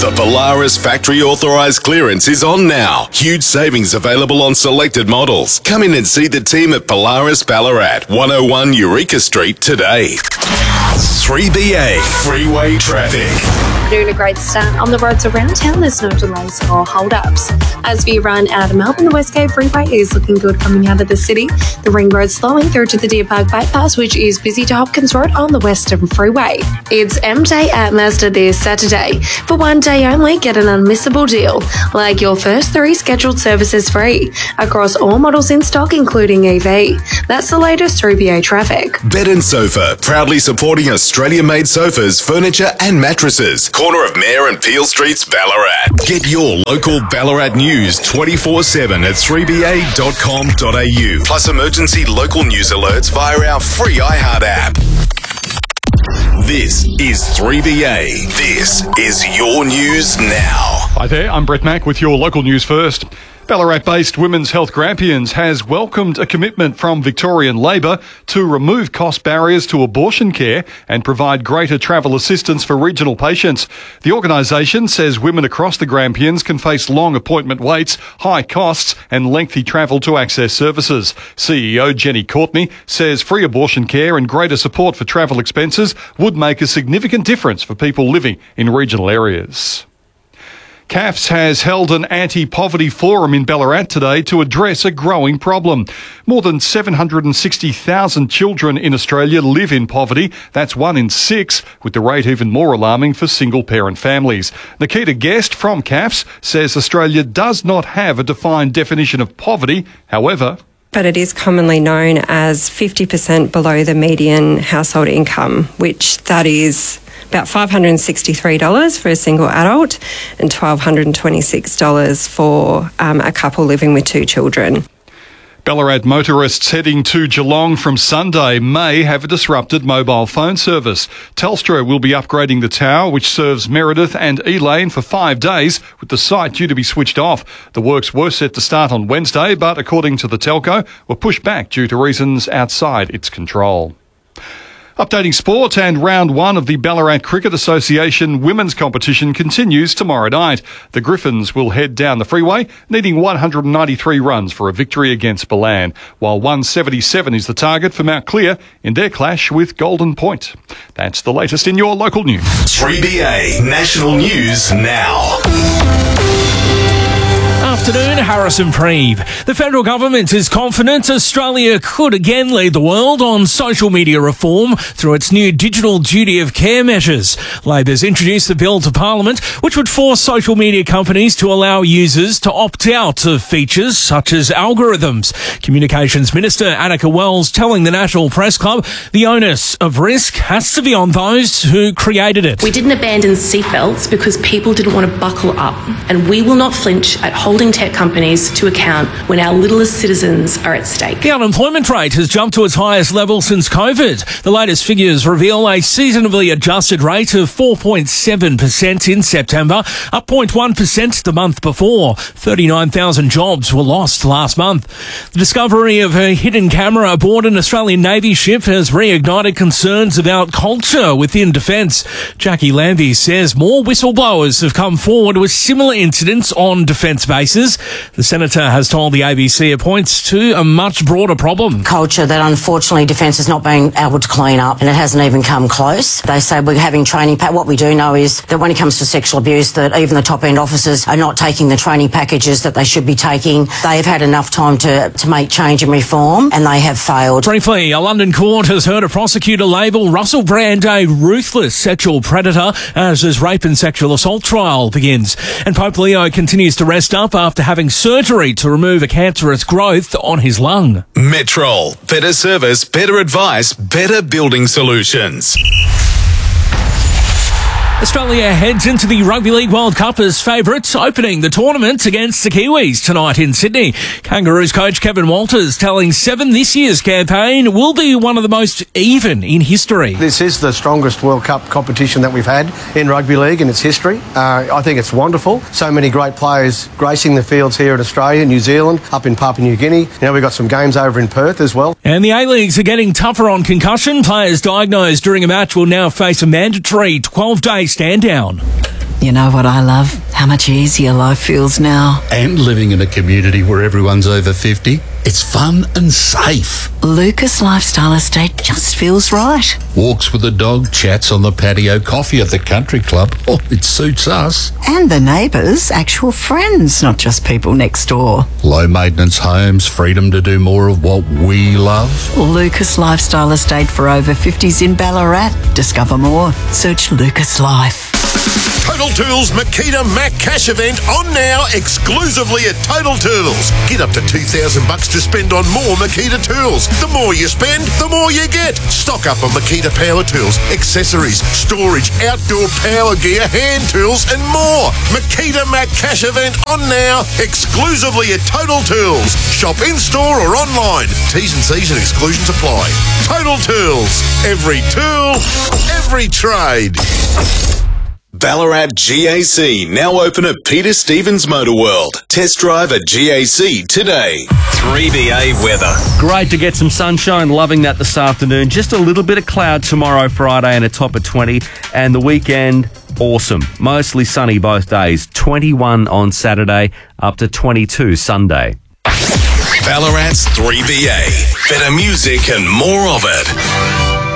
The Polaris factory authorised clearance is on now. Huge savings available on selected models. Come in and see the team at Polaris Ballarat, 101 Eureka Street today. 3BA Freeway Traffic. Doing a great start on the roads around town. There's no delays or hold-ups. As we run out of Melbourne, the West Gate Freeway is looking good coming out of the city. The Ring Road slowing through to the Deer Park bypass, which is busy to Hopkins Road on the Western Freeway. It's M Day at Mazda this Saturday. For one day only, get an unmissable deal, like your first 3 scheduled services free across all models in stock, including EV. That's the latest 3BA traffic. Bed and Sofa, proudly supporting Australia-made sofas, furniture and mattresses. Corner of Mayor and Peel Streets, Ballarat. Get your local Ballarat news 24/7 at 3ba.com.au. Plus emergency local news alerts via our free iHeart app. This is 3BA. This is your news now. Hi there, I'm Brett Mack with your local news first. Ballarat-based Women's Health Grampians has welcomed a commitment from Victorian Labor to remove cost barriers to abortion care and provide greater travel assistance for regional patients. The organisation says women across the Grampians can face long appointment waits, high costs and lengthy travel to access services. CEO Jenny Courtney says free abortion care and greater support for travel expenses would make a significant difference for people living in regional areas. CAFS has held an anti-poverty forum in Ballarat today to address a growing problem. More than 760,000 children in Australia live in poverty. That's 1 in 6, with the rate even more alarming for single-parent families. Nikita Guest from CAFS says Australia does not have a defined definition of poverty. However, but it is commonly known as 50% below the median household income, which that is about $563 for a single adult and $1,226 for a couple living with 2 children. Ballarat motorists heading to Geelong from Sunday may have a disrupted mobile phone service. Telstra will be upgrading the tower, which serves Meredith and Elaine, for 5 days, with the site due to be switched off. The works were set to start on Wednesday, but according to the telco, were pushed back due to reasons outside its control. Updating sport, and round 1 of the Ballarat Cricket Association women's competition continues tomorrow night. The Griffins will head down the freeway, needing 193 runs for a victory against Balan, while 177 is the target for Mount Clear in their clash with Golden Point. That's the latest in your local news. 3BA National News Now. Afternoon, Harrison Preeve. The federal government is confident Australia could again lead the world on social media reform through its new digital duty of care measures. Labor's introduced a bill to Parliament which would force social media companies to allow users to opt out of features such as algorithms. Communications Minister Annika Wells telling the National Press Club the onus of risk has to be on those who created it. We didn't abandon seatbelts because people didn't want to buckle up, and we will not flinch at holding tech companies to account when our littlest citizens are at stake. The unemployment rate has jumped to its highest level since COVID. The latest figures reveal a seasonably adjusted rate of 4.7% in September, up 0.1% the month before. 39,000 jobs were lost last month. The discovery of a hidden camera aboard an Australian Navy ship has reignited concerns about culture within defence. Jackie Lambie says more whistleblowers have come forward with similar incidents on defence bases. The Senator has told the ABC it points to a much broader problem. Culture that unfortunately Defence is not being able to clean up, and it hasn't even come close. They say we're having training what we do know is that when it comes to sexual abuse, that even the top end officers are not taking the training packages that they should be taking. They have had enough time to make change and reform, and they have failed. Briefly, a London court has heard a prosecutor label Russell Brand a ruthless sexual predator as his rape and sexual assault trial begins. And Pope Leo continues to rest up after having surgery to remove a cancerous growth on his lung. Metrol. Better service, better advice, better building solutions. Australia heads into the Rugby League World Cup as favourites, opening the tournament against the Kiwis tonight in Sydney. Kangaroos coach Kevin Walters telling Seven this year's campaign will be one of the most even in history. This is the strongest World Cup competition that we've had in rugby league in its history. I think it's wonderful. So many great players gracing the fields here in Australia, New Zealand, up in Papua New Guinea. We've got some games over in Perth as well. And the A-Leagues are getting tougher on concussion. Players diagnosed during a match will now face a mandatory 12-day stand down. You know what I love? How much easier life feels now. And living in a community where everyone's over 50. It's fun and safe. Lucas Lifestyle Estate just feels right. Walks with the dog, chats on the patio, coffee at the country club. Oh, it suits us. And the neighbours, actual friends, not just people next door. Low maintenance homes, freedom to do more of what we love. Lucas Lifestyle Estate for over 50s in Ballarat. Discover more. Search Lucas Life. Total Tools Makita Mac Cash event on now exclusively at Total Tools. Get up to $2,000 to spend on more Makita tools. The more you spend, the more you get. Stock up on Makita power tools, accessories, storage, outdoor power gear, hand tools and more. Makita Mac Cash event on now exclusively at Total Tools. Shop in-store or online. T's and C's and exclusions apply. Total Tools. Every tool, every trade. Ballarat GAC now open at Peter Stevens Motor World. Test drive at GAC today. 3BA weather. Great to get some sunshine. Loving that this afternoon. Just a little bit of cloud tomorrow, Friday, and a top of 20. And the weekend, awesome. Mostly sunny both days. 21 on Saturday, up to 22 Sunday. Ballarat's 3BA. Better music and more of it.